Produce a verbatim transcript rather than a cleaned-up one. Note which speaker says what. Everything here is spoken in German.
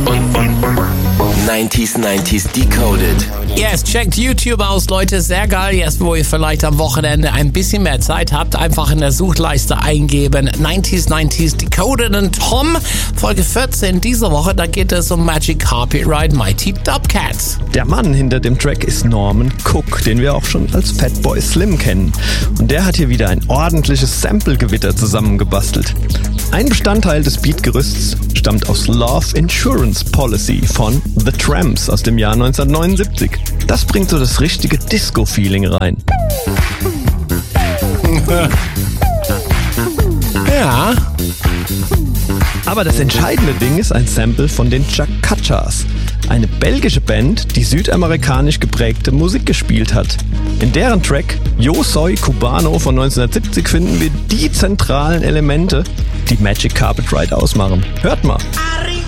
Speaker 1: und, und neunziger neunziger Decoded.
Speaker 2: Yes, checkt YouTube aus, Leute. Sehr geil. Jetzt, wo ihr vielleicht am Wochenende ein bisschen mehr Zeit habt, einfach in der Suchleiste eingeben. neunziger neunziger Decoded und Tom. Folge vierzehn dieser Woche, da geht es um Magic Carpet Ride Mighty Dubcats.
Speaker 3: Der Mann hinter dem Track ist Norman Cook, den wir auch schon als Fatboy Slim kennen. Und der hat hier wieder ein ordentliches Sample-Gewitter zusammengebastelt. Ein Bestandteil des Beatgerüsts stammt aus Love Insurance Policy von The Tramps aus dem Jahr neunzehnhundertneunundsiebzig. Das bringt so das richtige Disco-Feeling rein.
Speaker 2: Ja.
Speaker 3: Aber das entscheidende Ding ist ein Sample von den Chacachas, eine belgische Band, die südamerikanisch geprägte Musik gespielt hat. In deren Track Yo Soy Cubano von neunzehnhundertsiebzig finden wir die zentralen Elemente, die Magic Carpet Ride ausmachen. Hört mal!